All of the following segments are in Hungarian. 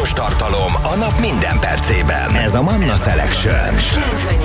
Divatos tartalom a nap minden percében. Ez a Manna Selection. 98.6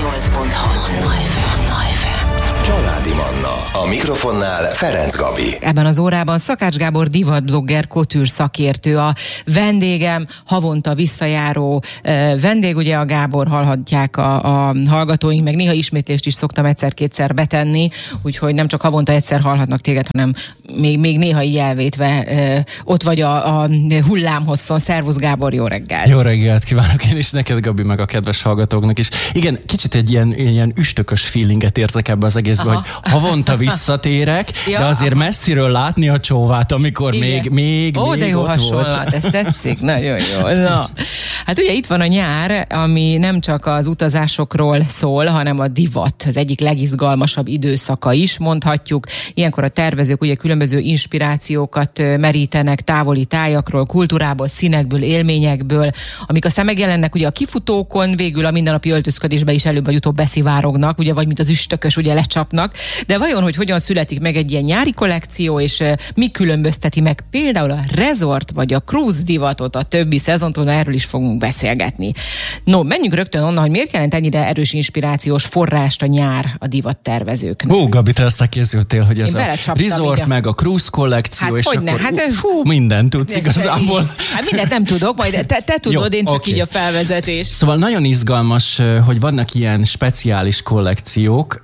Családi Manna. A mikrofonnál Ferenc Gabi. Ebben az órában Szakács Gábor divatblogger, kotűr szakértő a vendégem, havonta visszajáró vendég, ugye a Gábor, hallhatják a hallgatóink, meg néha ismétlést is szoktam egyszer-kétszer betenni, úgyhogy nem csak havonta egyszer hallhatnak téged, hanem még néha így elvétve ott vagy a hullámhosszon. Szervusz Gábor, jó reggel! Jó reggelt kívánok én is, neked Gabi, meg a kedves hallgatóknak is. Igen, kicsit egy ilyen üstökös feelinget érzek ebbe az egészben, hogy havonta visszatérek, ja, de azért messziről látni a csóvát, amikor még ó, de jó hasonlat, ez tetszik, nagyon jó. Na. Hát ugye itt van a nyár, ami nem csak az utazásokról szól, hanem a divat, az egyik legizgalmasabb időszaka is, mondhatjuk. Ilyenkor a tervezők ugye különböző inspirációkat merítenek távoli tájakról, kultúrából, színekből, élményekből, amik aztán megjelennek ugye a kifutókon, végül a mindennapi öltözködésbe is előbb vagy utóbb beszivárognak, ugye, vagy mint az üstökös, ugye lecsapnak. De vajon, hogy hogyan születik meg egy ilyen nyári kollekció, és mi különbözteti meg például a resort vagy a cruise divatot a többi szezontól, erről is fogunk beszélgetni. No, menjünk rögtön onnan, hogy miért jelent ennyire erős inspirációs forrást a nyár a divattervezőknek. Ó, Gabi, te aztán készültél, hogy ez a resort, meg a cruise kollekció, hát, és akkor fú, mindent tudsz igazából. Hát mindent nem tudok, majd te tudod, jó, én csak okay. Így a felvezetés. Szóval nagyon izgalmas, hogy vannak ilyen speciális kollekciók.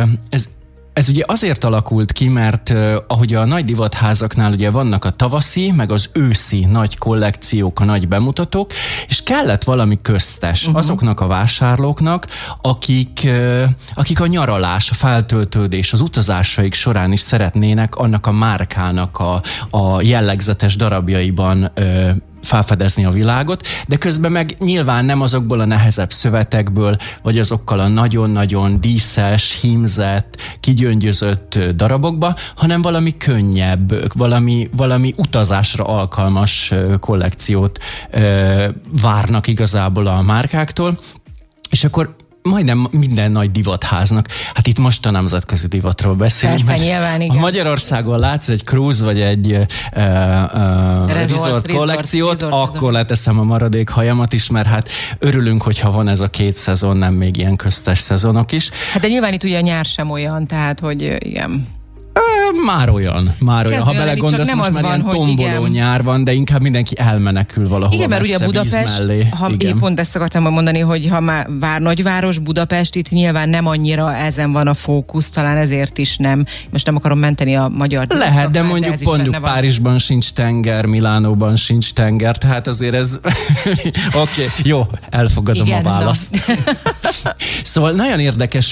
Ez ugye azért alakult ki, mert ahogy a nagy divatházaknál ugye vannak a tavaszi, meg az őszi nagy kollekciók, a nagy bemutatók, és kellett valami köztes azoknak a vásárlóknak, akik a nyaralás, a feltöltődés, az utazásaik során is szeretnének annak a márkának a jellegzetes darabjaiban felfedezni a világot, de közben meg nyilván nem azokból a nehezebb szövetekből, vagy azokkal a nagyon-nagyon díszes, hímzett, kigyöngyözött darabokba, hanem valami könnyebb, valami utazásra alkalmas kollekciót várnak igazából a márkáktól, és akkor majdnem minden nagy divatháznak. Hát itt most a nemzetközi divatról beszélünk. Persze, nyilván, igen. Ha Magyarországon látsz egy cruise vagy egy resort kollekciót, akkor leteszem a maradék hajamat is, mert hát örülünk, hogyha van ez a 2 szezon, nem még ilyen köztes szezonok is. Hát de nyilván itt ugye a nyár sem olyan, tehát hogy igen. Már olyan. Ha belegondolsz, most már ilyen tomboló nyár van, de inkább mindenki elmenekül valahol. Igen, mert ugye Budapest, én pont ezt akartam mondani, hogy ha már nagyváros, Budapest, itt nyilván nem annyira ezen van a fókusz, talán ezért is nem. Most nem akarom menteni a magyar. Lehet, de mondjuk Párizsban sincs tenger, Milánóban sincs tenger, tehát azért ez oké, jó, elfogadom igen, a választ. Szóval nagyon érdekes,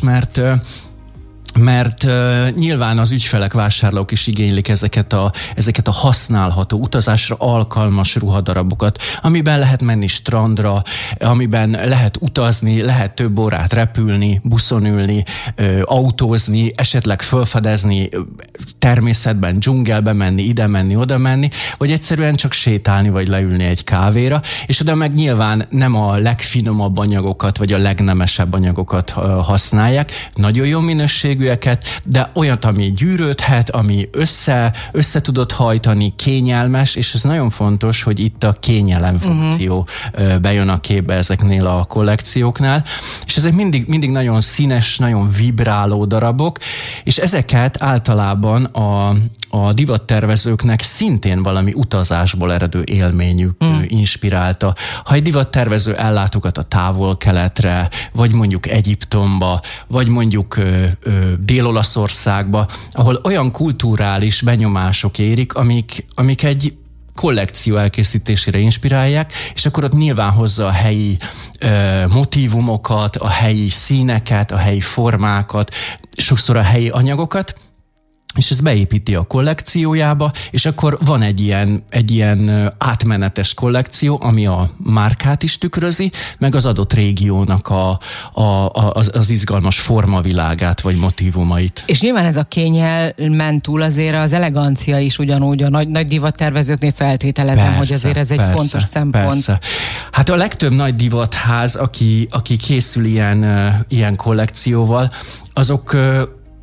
mert nyilván az ügyfelek, vásárlók is igénylik ezeket a használható, utazásra alkalmas ruhadarabokat, amiben lehet menni strandra, amiben lehet utazni, lehet több órát repülni, buszon ülni, autózni, esetleg felfedezni, természetben, dzsungelbe menni, ide menni, oda menni, vagy egyszerűen csak sétálni, vagy leülni egy kávéra, és oda meg nyilván nem a legfinomabb anyagokat, vagy a legnemesebb anyagokat használják, nagyon jó minőségű, de olyat, ami gyűrődhet, ami össze tudod hajtani, kényelmes, és ez nagyon fontos, hogy itt a kényelem funkció bejön a képbe ezeknél a kollekcióknál, és ezek mindig nagyon színes, nagyon vibráló darabok, és ezeket általában a divattervezőknek szintén valami utazásból eredő élményük inspirálta. Ha egy divattervező ellátogat a Távol-Keletre, vagy mondjuk Egyiptomba, vagy mondjuk Dél-Olaszországba, ahol olyan kulturális benyomások érik, amik egy kollekció elkészítésére inspirálják, és akkor ott nyilván hozza a helyi motívumokat, a helyi színeket, a helyi formákat, sokszor a helyi anyagokat, és ez beépíti a kollekciójába, és akkor van egy ilyen átmenetes kollekció, ami a márkát is tükrözi, meg az adott régiónak az izgalmas formavilágát, vagy motívumait. És nyilván ez a kényelmen túl azért az elegancia is ugyanúgy a nagy divattervezőknél feltételezem, persze, hogy azért ez egy fontos szempont. Persze. Hát a legtöbb nagy divatház, aki készül ilyen kollekcióval, azok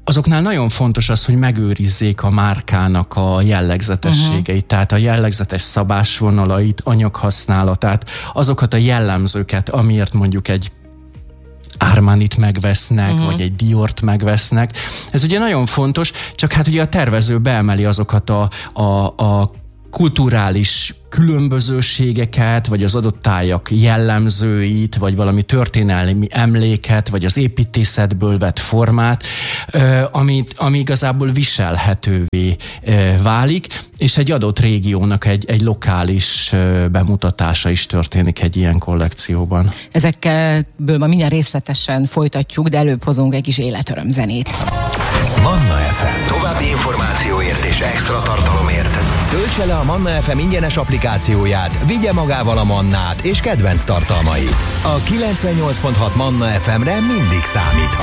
azoknál nagyon fontos az, hogy megőrizzék a márkának a jellegzetességeit, tehát a jellegzetes szabásvonalait, anyaghasználatát, azokat a jellemzőket, amiért mondjuk egy Armanit megvesznek, vagy egy Diort megvesznek. Ez ugye nagyon fontos, csak hát ugye a tervező beemeli azokat a kulturális különbözőségeket, vagy az adott tájak jellemzőit, vagy valami történelmi emléket, vagy az építészetből vett formát, ami igazából viselhetővé válik, és egy adott régiónak egy lokális bemutatása is történik egy ilyen kollekcióban. Ezekből ma mindjárt részletesen folytatjuk, de előbb hozunk egy kis életöröm zenét. Manna FM. További információért és extra tartalomért töltse le a Manna FM ingyenes applikációját, vigye magával a Mannát és kedvenc tartalmait. A 98.6 Manna FM-re mindig számíthat.